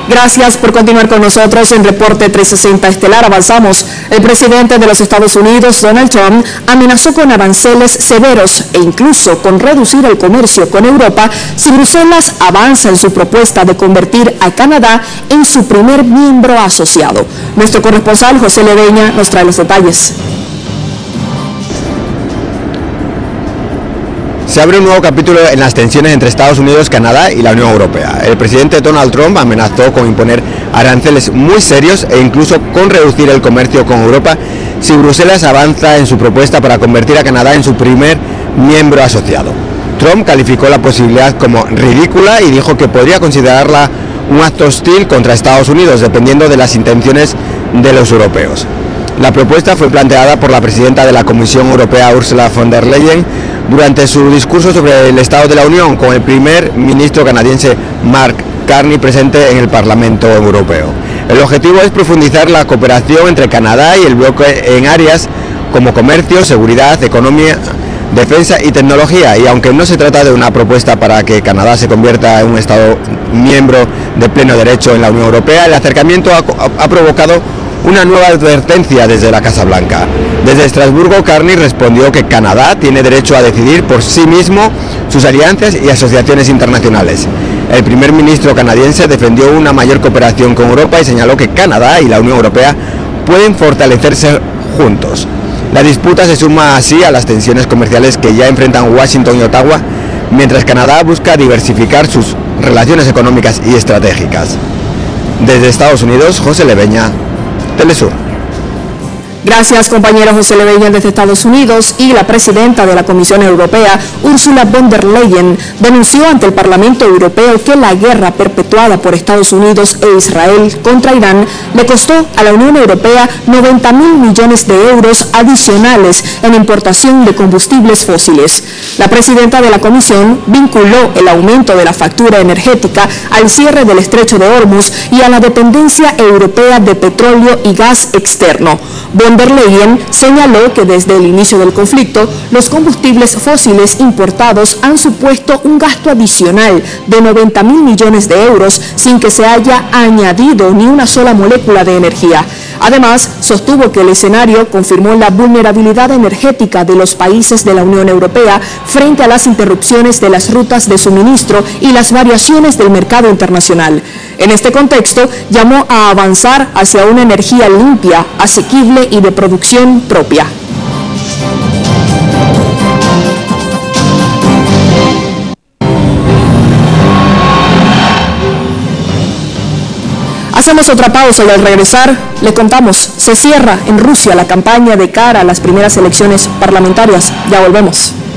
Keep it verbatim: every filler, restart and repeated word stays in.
Gracias por continuar con nosotros en Reporte trescientos sesenta Estelar. Avanzamos. El presidente de los Estados Unidos, Donald Trump, amenazó con aranceles severos e incluso con reducir el comercio con Europa si Bruselas avanza en su propuesta de convertir a Canadá en su primer miembro asociado. Nuestro corresponsal José Ledeña nos trae los detalles. Se abre un nuevo capítulo en las tensiones entre Estados Unidos, Canadá y la Unión Europea. El presidente Donald Trump amenazó con imponer aranceles muy serios e incluso con reducir el comercio con Europa si Bruselas avanza en su propuesta para convertir a Canadá en su primer miembro asociado. Trump calificó la posibilidad como ridícula y dijo que podría considerarla un acto hostil contra Estados Unidos, dependiendo de las intenciones de los europeos. La propuesta fue planteada por la presidenta de la Comisión Europea, Ursula von der Leyen, durante su discurso sobre el Estado de la Unión, con el primer ministro canadiense Mark Carney presente en el Parlamento Europeo. El objetivo es profundizar la cooperación entre Canadá y el bloque en áreas como comercio, seguridad, economía, defensa y tecnología, y aunque no se trata de una propuesta para que Canadá se convierta en un Estado miembro de pleno derecho en la Unión Europea, el acercamiento ha, ha provocado una nueva advertencia desde la Casa Blanca. Desde Estrasburgo, Carney respondió que Canadá tiene derecho a decidir por sí mismo sus alianzas y asociaciones internacionales. El primer ministro canadiense defendió una mayor cooperación con Europa y señaló que Canadá y la Unión Europea pueden fortalecerse juntos. La disputa se suma así a las tensiones comerciales que ya enfrentan Washington y Ottawa, mientras Canadá busca diversificar sus relaciones económicas y estratégicas. Desde Estados Unidos, José Ledeña, Telesur. Gracias, compañero José Ledeña, desde Estados Unidos. Y la presidenta de la Comisión Europea, Ursula von der Leyen, denunció ante el Parlamento Europeo que la guerra perpetuada por Estados Unidos e Israel contra Irán le costó a la Unión Europea noventa mil millones de euros adicionales en importación de combustibles fósiles. La presidenta de la Comisión vinculó el aumento de la factura energética al cierre del Estrecho de Hormuz y a la dependencia europea de petróleo y gas externo. Von der Leyen señaló que desde el inicio del conflicto, los combustibles fósiles importados han supuesto un gasto adicional de noventa mil millones de euros sin que se haya añadido ni una sola molécula de energía. Además, sostuvo que el escenario confirmó la vulnerabilidad energética de los países de la Unión Europea frente a las interrupciones de las rutas de suministro y las variaciones del mercado internacional. En este contexto, llamó a avanzar hacia una energía limpia, asequible y de producción propia. Hacemos otra pausa y al regresar le contamos, se cierra en Rusia la campaña de cara a las primeras elecciones parlamentarias. Ya volvemos.